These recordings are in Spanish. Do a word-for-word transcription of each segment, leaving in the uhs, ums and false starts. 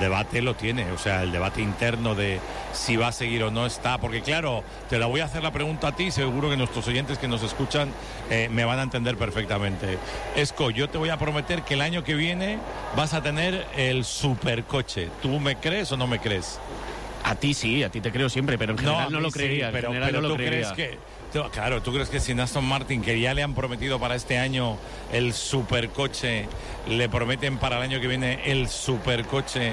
debate lo tiene, o sea, el debate interno de si va a seguir o no está, porque claro, te la voy a hacer la pregunta a ti, seguro que nuestros oyentes que nos escuchan eh, me van a entender perfectamente. Esco, yo te voy a prometer que el año que viene vas a tener el supercoche. ¿Tú me crees o no me crees? A ti sí, a ti te creo siempre, pero en general no, no lo creería. Sí, pero, en general pero no tú lo creería. crees que... Claro, ¿tú crees que si Aston Martin, que ya le han prometido para este año el supercoche, le prometen para el año que viene el supercoche,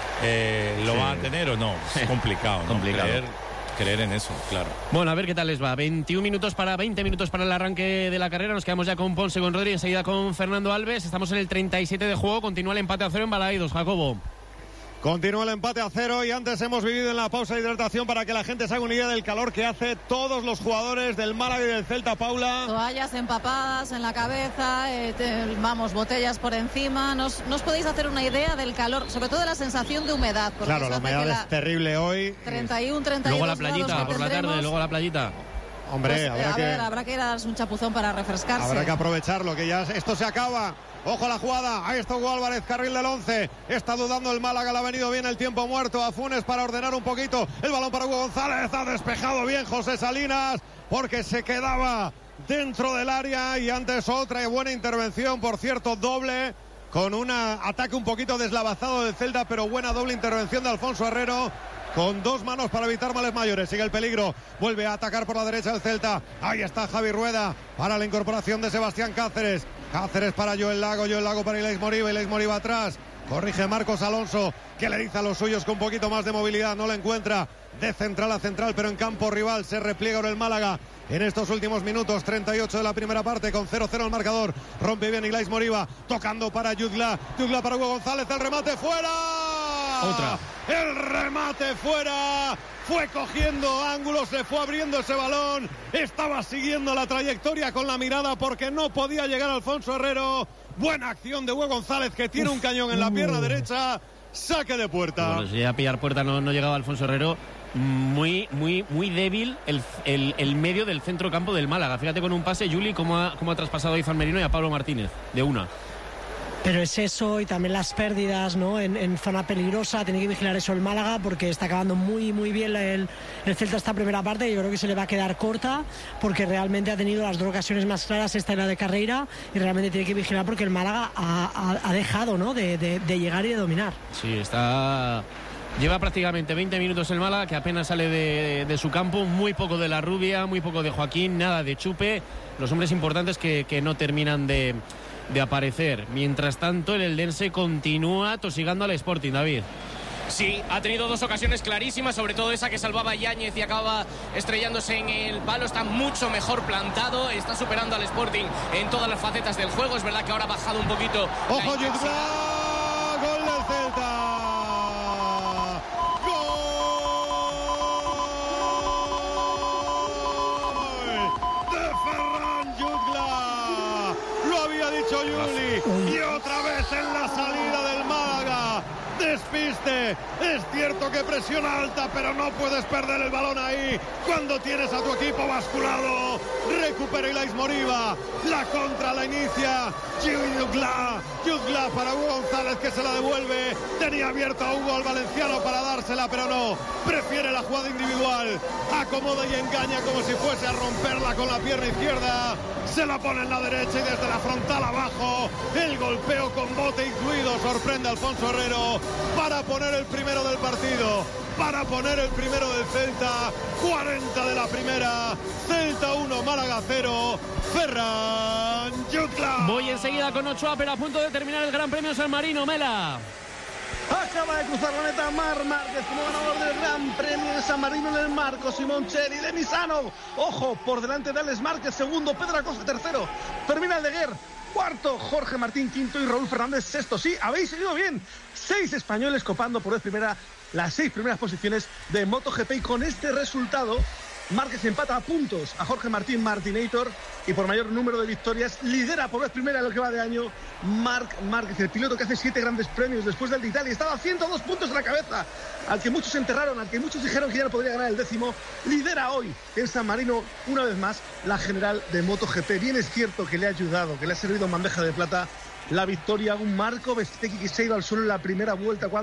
eh, lo sí. van a tener o no? Es complicado, ¿no? complicado. Creer, creer en eso, claro. Bueno, a ver qué tal les va. veintiún minutos para veinte minutos para el arranque de la carrera. Nos quedamos ya con Ponce, con Rodri, enseguida con Fernando Alves. Estamos en el treinta y siete de juego. Continúa el empate a cero en Balaídos, Jacobo. Continúa el empate a cero y antes hemos vivido en la pausa de hidratación para que la gente se haga una idea del calor que hace todos los jugadores del Málaga y del Celta, Paula. Toallas empapadas en la cabeza, eh, te, vamos, botellas por encima. ¿Nos, ¿Nos podéis hacer una idea del calor, sobre todo de la sensación de humedad? Claro, la humedad es terrible hoy. treinta y uno, treinta y dos Luego la playita, por la tarde, luego la playita. Hombre, pues, habrá, a que, ver, habrá que ir a darse un chapuzón para refrescarse. Habrá que aprovecharlo, que ya esto se acaba. Ojo a la jugada, ahí está Hugo Álvarez, carril del once. Está dudando el Málaga, le ha venido bien el tiempo muerto a Funes para ordenar un poquito. El balón para Hugo González, ha despejado bien José Salinas, porque se quedaba dentro del área. Y antes otra buena intervención, por cierto, doble, con un ataque un poquito deslavazado del Celta, pero buena doble intervención de Alfonso Herrero, con dos manos para evitar males mayores. Sigue el peligro, vuelve a atacar por la derecha el Celta. Ahí está Javi Rueda para la incorporación de Sebastián Cáceres. Cáceres para Joel Lago, Joel Lago para Ilaix Moriba, Ilaix Moriba atrás. Corrige Marcos Alonso, que le dice a los suyos con un poquito más de movilidad, no la encuentra. De central a central, pero en campo rival se repliega ahora el Málaga. En estos últimos minutos, treinta y ocho de la primera parte, con cero cero el marcador. Rompe bien Ilaix Moriba, tocando para Yugla. Yugla para Hugo González, el remate fuera. Otra. El remate fuera. Fue cogiendo ángulos, se fue abriendo ese balón. Estaba siguiendo la trayectoria con la mirada porque no podía llegar Alfonso Herrero. Buena acción de Hugo González, que tiene Uf, un cañón en la pierna uh. derecha. Saque de puerta. Bueno, si a pillar puerta no, no llegaba Alfonso Herrero. Muy, muy, muy débil el, el, el medio del centro campo del Málaga. Fíjate con un pase, Juli, cómo ha, cómo ha traspasado a Izan Merino y a Pablo Martínez, de una. Pero es eso y también las pérdidas, ¿no? En, en zona peligrosa, tiene que vigilar eso el Málaga porque está acabando muy muy bien el, el Celta esta primera parte y yo creo que se le va a quedar corta porque realmente ha tenido las dos ocasiones más claras, esta y la de Carreira, y realmente tiene que vigilar porque el Málaga ha, ha, ha dejado, ¿no? De, de, de llegar y de dominar. Sí, está... Lleva prácticamente veinte minutos el Málaga, que apenas sale de, de su campo, muy poco de la Rubia, muy poco de Joaquín, nada de Chupe, los hombres importantes que, que no terminan de... de aparecer. Mientras tanto, el eldense continúa tosigando al Sporting, David. Sí, ha tenido dos ocasiones clarísimas, sobre todo esa que salvaba a Yáñez y acaba estrellándose en el palo. Está mucho mejor plantado, está superando al Sporting en todas las facetas del juego. Es verdad que ahora ha bajado un poquito. ¡Ojo, Yudla! ¡Gol del Celta! Yuli, y otra vez en la salida del Málaga. Despiste, es cierto que presión alta, pero no puedes perder el balón ahí cuando tienes a tu equipo basculado. Recupera Ilaix Moriba, la contra la inicia Yugla, Yugla para Hugo González, que se la devuelve. Tenía abierto a Hugo al valenciano para dársela, pero no, prefiere la jugada individual, acomoda y engaña como si fuese a romperla con la pierna izquierda. Se la pone en la derecha y desde la frontal abajo, el golpeo con bote incluido, sorprende a Alfonso Herrero para poner el primero del partido, para poner el primero del Celta. Cuarenta de la primera, Celta uno, Málaga cero. Ferran Yutla. Voy enseguida con Ochoa, pero a punto de terminar el Gran Premio San Marino. Mela. Acaba de cruzar la meta Marc Márquez como ganador del Gran Premio de San Marino en el marco. Simoncelli de Misano, ojo, por delante de Alex Márquez, segundo, Pedro Acosta tercero, Fermín Aldeguer cuarto, Jorge Martín quinto y Raúl Fernández sexto. Sí, habéis seguido bien, seis españoles copando por vez primera las seis primeras posiciones de MotoGP, y con este resultado Márquez empata a puntos a Jorge Martín Martinator y por mayor número de victorias lidera por vez primera lo que va de año Marc Márquez, el piloto que hace siete grandes premios después del de Italia. Estaba a ciento dos puntos de la cabeza, al que muchos enterraron, al que muchos dijeron que ya no podría ganar el décimo. Lidera hoy en San Marino una vez más la general de MotoGP. Bien es cierto que le ha ayudado, que le ha servido en bandeja de plata la victoria a un Marco Bezzecchi que se ha ido al suelo en la primera vuelta cuando